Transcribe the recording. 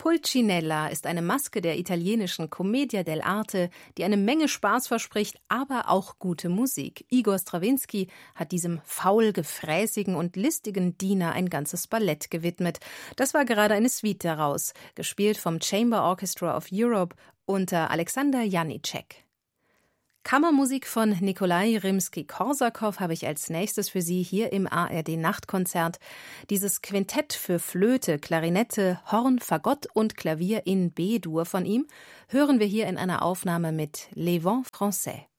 Pulcinella ist eine Maske der italienischen Commedia dell'arte, die eine Menge Spaß verspricht, aber auch gute Musik. Igor Strawinsky hat diesem faul, gefräßigen und listigen Diener ein ganzes Ballett gewidmet. Das war gerade eine Suite daraus, gespielt vom Chamber Orchestra of Europe unter Alexander Janicek. Kammermusik von Nikolai Rimski-Korsakow habe ich als nächstes für Sie hier im ARD-Nachtkonzert. Dieses Quintett für Flöte, Klarinette, Horn, Fagott und Klavier in B-Dur von ihm hören wir hier in einer Aufnahme mit Les Vents Français.